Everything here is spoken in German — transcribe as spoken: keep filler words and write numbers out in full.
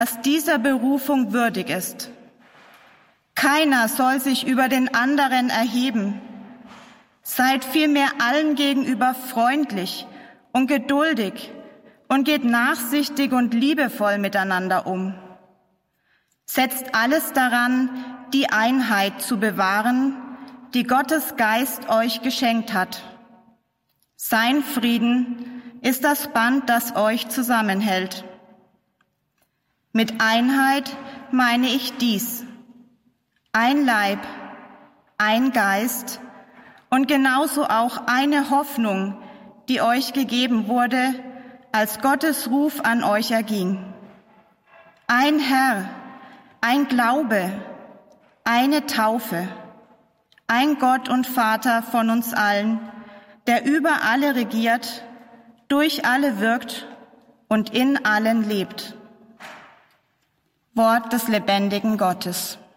das dieser Berufung würdig ist. Keiner soll sich über den anderen erheben. Seid vielmehr allen gegenüber freundlich und geduldig und geht nachsichtig und liebevoll miteinander um. Setzt alles daran, die Einheit zu bewahren, die Gottes Geist euch geschenkt hat. Sein Frieden ist das Band, das euch zusammenhält. Mit Einheit meine ich dies: ein Leib, ein Geist und genauso auch eine Hoffnung, die euch gegeben wurde, als Gottes Ruf an euch erging. Ein Herr, ein Glaube, eine Taufe, ein Gott und Vater von uns allen, der über alle regiert, durch alle wirkt und in allen lebt. Wort des lebendigen Gottes.